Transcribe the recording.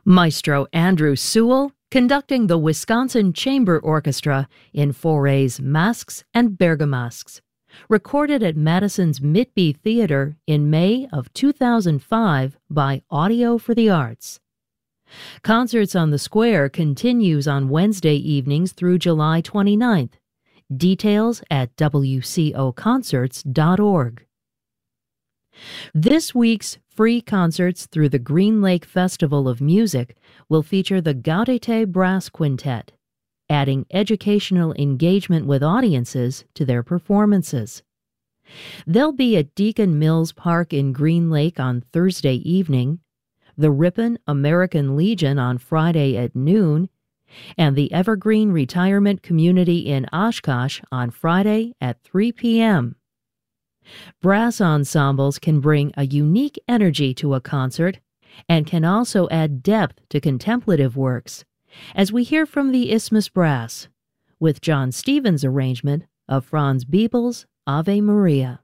Maestro Andrew Sewell conducting the Wisconsin Chamber Orchestra in Fauré's Masques and Bergamasques, recorded at Madison's Mitby Theater in May of 2005 by Audio for the Arts. Concerts on the Square continues on Wednesday evenings through July 29th. Details at wcoconcerts.org. This week's free concerts through the Green Lake Festival of Music will feature the Gaudete Brass Quintet, adding educational engagement with audiences to their performances. They'll be at Deacon Mills Park in Green Lake on Thursday evening, the Ripon American Legion on Friday at noon, and the Evergreen Retirement Community in Oshkosh on Friday at 3 p.m. Brass ensembles can bring a unique energy to a concert and can also add depth to contemplative works, as we hear from the Isthmus Brass, with John Stevens' arrangement of Franz Biebel's Ave Maria.